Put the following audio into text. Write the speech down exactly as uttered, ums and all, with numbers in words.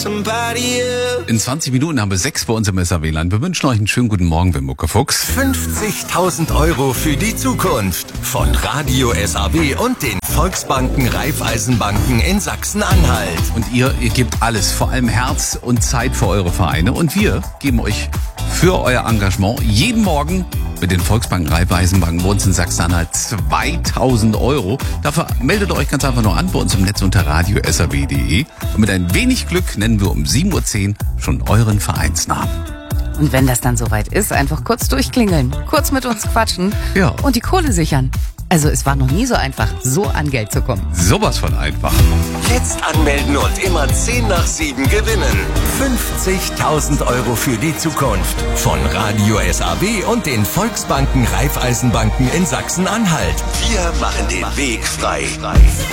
In zwanzig Minuten haben wir sechs bei uns im S A W-Land. Wir wünschen euch einen schönen guten Morgen, wir Muckefuchs. fünfzigtausend Euro für die Zukunft von Radio S A W und den Volksbanken Raiffeisenbanken in Sachsen-Anhalt. Und ihr, ihr gebt alles, vor allem Herz und Zeit für eure Vereine. Und wir geben euch für euer Engagement jeden Morgen mit den Volksbanken Raiffeisenbanken bei uns in Sachsen-Anhalt zweitausend Euro. Dafür meldet euch ganz einfach nur an bei uns im Netz unter radio s a w punkt d e. Und mit ein wenig Glück nennen wir um sieben Uhr zehn schon euren Vereinsnamen. Und wenn das dann soweit ist, einfach kurz durchklingeln, kurz mit uns quatschen Ja. und die Kohle sichern. Also es war noch nie so einfach, so an Geld zu kommen. Sowas von einfach. Jetzt anmelden und immer zehn nach sieben gewinnen. fünfzigtausend Euro für die Zukunft von Radio S A W und den Volksbanken Raiffeisenbanken in Sachsen-Anhalt. Wir machen den Weg frei.